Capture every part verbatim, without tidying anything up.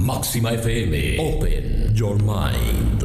Máxima F M. Open your mind.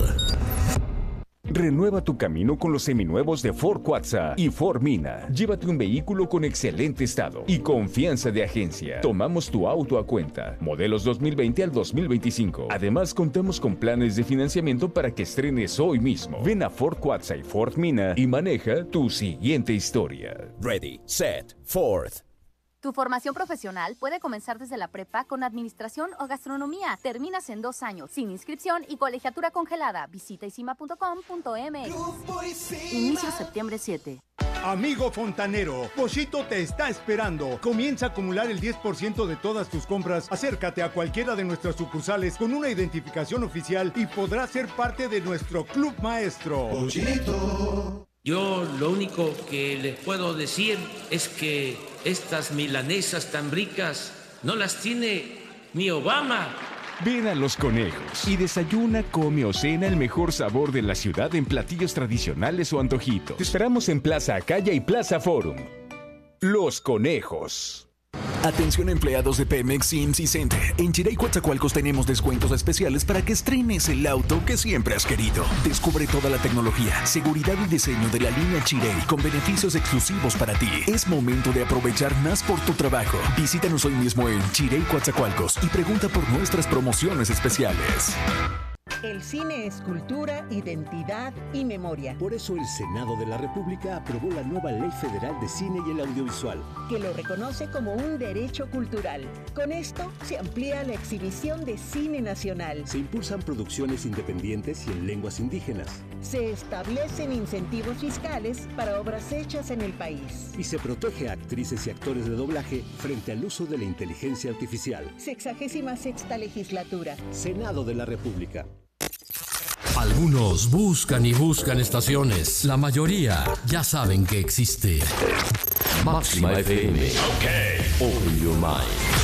Renueva tu camino con los seminuevos de Ford Cuatza y Ford Mina. Llévate un vehículo con excelente estado y confianza de agencia. Tomamos tu auto a cuenta. Modelos dos mil veinte al dos mil veinticinco. Además, contamos con planes de financiamiento para que estrenes hoy mismo. Ven a Ford Cuatza y Ford Mina y maneja tu siguiente historia. Ready, set, Ford. Tu formación profesional puede comenzar desde la prepa con administración o gastronomía. Terminas en dos años, sin inscripción y colegiatura congelada. Visita isima punto com punto m x. Inicio septiembre siete. Amigo fontanero, Pochito te está esperando. Comienza a acumular el diez por ciento de todas tus compras. Acércate a cualquiera de nuestras sucursales con una identificación oficial y podrás ser parte de nuestro club maestro. Pochito. Yo lo único que les puedo decir es que estas milanesas tan ricas no las tiene ni Obama. Ven a Los Conejos y desayuna, come o cena el mejor sabor de la ciudad en platillos tradicionales o antojitos. Te esperamos en Plaza Acaya y Plaza Forum. Los Conejos. Atención empleados de Pemex, I M S S y CENTE. En Chirey Coatzacoalcos tenemos descuentos especiales para que estrenes el auto que siempre has querido. Descubre toda la tecnología, seguridad y diseño de la línea Chirey con beneficios exclusivos para ti. Es momento de aprovechar más por tu trabajo. Visítanos hoy mismo en Chirey Coatzacoalcos y pregunta por nuestras promociones especiales. El cine es cultura, identidad y memoria. Por eso el Senado de la República aprobó la nueva Ley Federal de Cine y el Audiovisual, que lo reconoce como un derecho cultural. Con esto se amplía la exhibición de cine nacional. Se impulsan producciones independientes y en lenguas indígenas. Se establecen incentivos fiscales para obras hechas en el país. Y se protege a actrices y actores de doblaje frente al uso de la inteligencia artificial. Sexagésima sexta legislatura. Senado de la República. Algunos buscan y buscan estaciones. La mayoría ya saben que existe. Máxima F M. Okay. Open your mind.